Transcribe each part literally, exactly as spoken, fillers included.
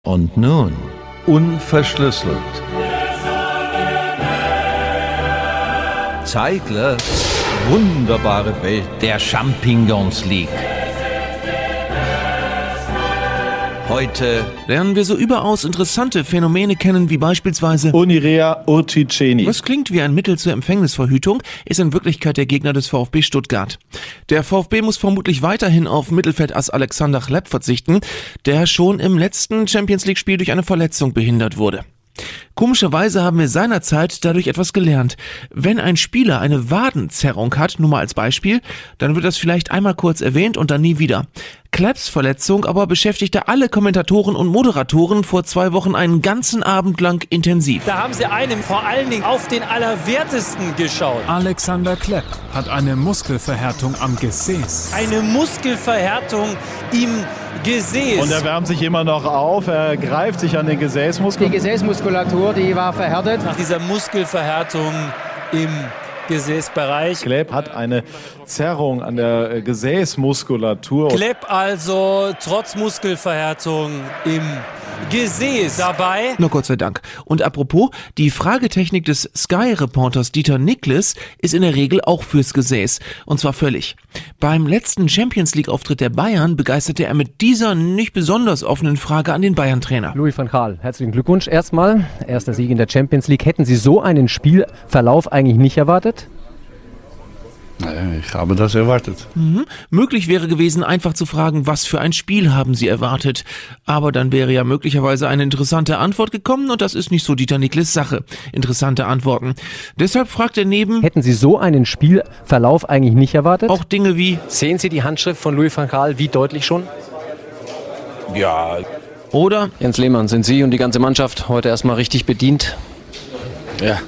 Und nun, unverschlüsselt. Zeiglers wunderbare Welt der Champignons League. Heute lernen wir so überaus interessante Phänomene kennen, wie beispielsweise Onirea Urticeni. Was klingt wie ein Mittel zur Empfängnisverhütung, ist in Wirklichkeit der Gegner des VfB Stuttgart. Der VfB muss vermutlich weiterhin auf Mittelfeldass Alexander Chleb verzichten, der schon im letzten Champions-League-Spiel durch eine Verletzung behindert wurde. Komischerweise haben wir seinerzeit dadurch etwas gelernt. Wenn ein Spieler eine Wadenzerrung hat, nur mal als Beispiel, dann wird das vielleicht einmal kurz erwähnt und dann nie wieder. Chlebs Verletzung aber beschäftigte alle Kommentatoren und Moderatoren vor zwei Wochen einen ganzen Abend lang intensiv. Da haben sie einem vor allen Dingen auf den Allerwertesten geschaut. Alexander Chleb hat eine Muskelverhärtung am Gesäß. Eine Muskelverhärtung im Gesäß. Und er wärmt sich immer noch auf, er greift sich an den Gesäßmuskel. Die Gesäßmuskulatur, die war verhärtet. Nach dieser Muskelverhärtung im Gesäßbereich. Chleb hat eine Zerrung an der Gesäßmuskulatur. Chleb also trotz Muskelverhärtung im Gesäß dabei. Na Gott sei Dank. Und apropos, die Fragetechnik des Sky-Reporters Dieter Niklas ist in der Regel auch fürs Gesäß. Und zwar völlig. Beim letzten Champions-League-Auftritt der Bayern begeisterte er mit dieser nicht besonders offenen Frage an den Bayern-Trainer. Louis van Gaal, herzlichen Glückwunsch erstmal. Erster Sieg in der Champions League. Hätten Sie so einen Spielverlauf eigentlich nicht erwartet? Ich habe das erwartet. Mhm. Möglich wäre gewesen, einfach zu fragen, was für ein Spiel haben Sie erwartet? Aber dann wäre ja möglicherweise eine interessante Antwort gekommen und das ist nicht so Dieter Niklas Sache. Interessante Antworten. Deshalb fragt er neben... Hätten Sie so einen Spielverlauf eigentlich nicht erwartet? Auch Dinge wie... Sehen Sie die Handschrift von Louis van Gaal wie deutlich schon? Ja. Oder... Jens Lehmann, sind Sie und die ganze Mannschaft heute erstmal richtig bedient? Ja.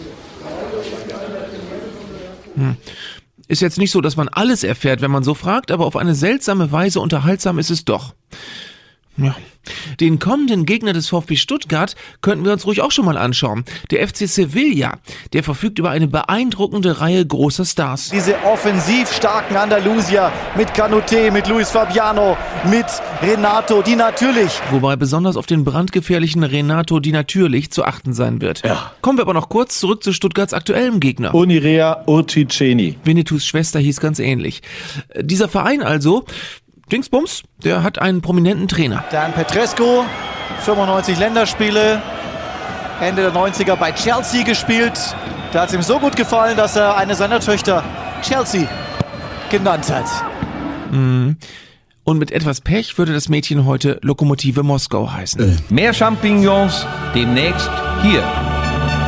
Hm. Ist jetzt nicht so, dass man alles erfährt, wenn man so fragt, aber auf eine seltsame Weise unterhaltsam ist es doch. Ja. Den kommenden Gegner des VfB Stuttgart könnten wir uns ruhig auch schon mal anschauen. Der F C Sevilla, der verfügt über eine beeindruckende Reihe großer Stars. Diese offensiv starken Andalusier mit Kanouté, mit Luis Fabiano, mit Renato, die natürlich... Wobei besonders auf den brandgefährlichen Renato, die natürlich zu achten sein wird. Ja. Kommen wir aber noch kurz zurück zu Stuttgarts aktuellem Gegner. Onirea Urticeni. Winnetous Schwester hieß ganz ähnlich. Dieser Verein also... Dingsbums, der hat einen prominenten Trainer. Dan Petrescu, fünfundneunzig Länderspiele, Ende der neunziger bei Chelsea gespielt. Da hat es ihm so gut gefallen, dass er eine seiner Töchter Chelsea genannt hat. Mhm. Und mit etwas Pech würde das Mädchen heute Lokomotive Moskau heißen. Mehr Champignons demnächst hier.